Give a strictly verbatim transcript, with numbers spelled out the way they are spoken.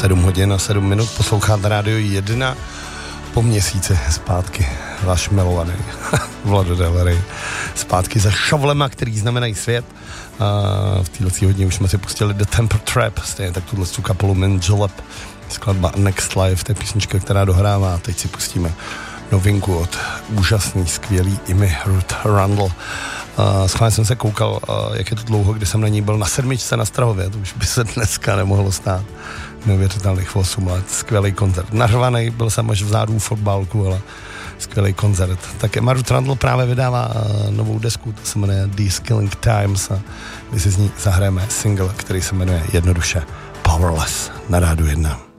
sedm hodin a sedm minut, posloucháte Rádio jedna, po měsíci zpátky váš milovaný Vlado Delery, zpátky za šavlema, který znamenají svět. A v této hodně už jsme si pustili The Temper Trap, stejně tak tuhle kapelu Manjalab, skladba Next Life, to je písnička, která dohrává. Teď si pustíme novinku od úžasný, skvělý Imy Ruth Rundle. Uh, schválně jsem se koukal, uh, jak je to dlouho, kdy jsem na ní byl na sedmičce na Strahově, to už by se dneska nemohlo stát. Neuvěřitelných osm let, skvělý koncert. Nařvanej, byl jsem až vzadu v fotbalku, ale skvělý koncert. Tak Imy Ruth Rundle právě vydává uh, novou desku, to se jmenuje These Killing Times a my si z ní zahrajeme single, který se jmenuje jednoduše Powerless na Rádiu jedna.